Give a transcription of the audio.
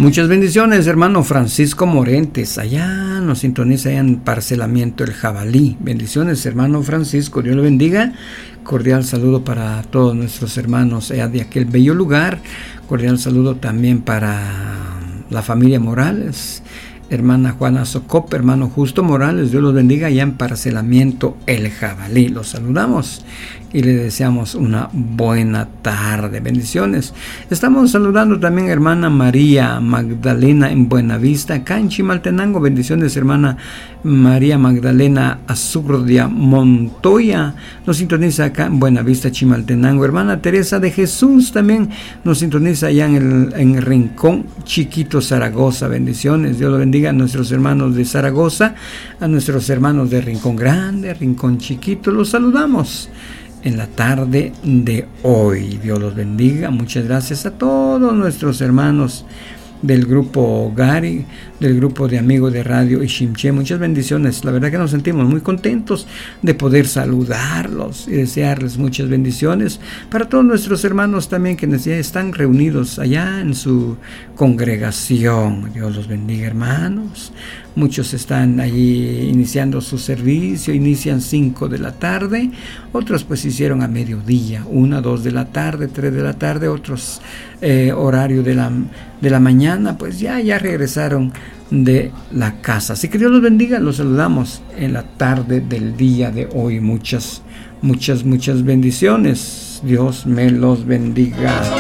Muchas bendiciones, hermano Francisco Morentes. Allá nos sintoniza allá en Parcelamiento El Jabalí. Bendiciones, hermano Francisco. Dios lo bendiga. Cordial saludo para todos nuestros hermanos allá de aquel bello lugar. Cordial saludo también para la familia Morales. Hermana Juana Socop, hermano Justo Morales, Dios los bendiga allá en Parcelamiento El Jabalí. Los saludamos y le deseamos una buena tarde. Bendiciones. Estamos saludando también a hermana María Magdalena en Buenavista, acá en Chimaltenango. Bendiciones, hermana María Magdalena Azurdia Montoya. Nos sintoniza acá en Buenavista, Chimaltenango. Hermana Teresa de Jesús también nos sintoniza allá en el Rincón Chiquito, Zaragoza. Bendiciones. Dios lo bendiga a nuestros hermanos de Zaragoza, a nuestros hermanos de Rincón Grande, Rincón Chiquito. Los saludamos en la tarde de hoy. Dios los bendiga. Muchas gracias a todos nuestros hermanos del grupo Gari, del grupo de amigos de Radio Iximché. Muchas bendiciones. La verdad que nos sentimos muy contentos de poder saludarlos y desearles muchas bendiciones para todos nuestros hermanos también que ya están reunidos allá en su congregación. Dios los bendiga, hermanos. Muchos están allí iniciando su servicio, inician 5 de la tarde, otros pues hicieron a mediodía, 1, 2 de la tarde, 3 de la tarde, otros horario de la mañana, pues ya regresaron de la casa. Así que Dios los bendiga, los saludamos en la tarde del día de hoy. Muchas bendiciones. Dios me los bendiga.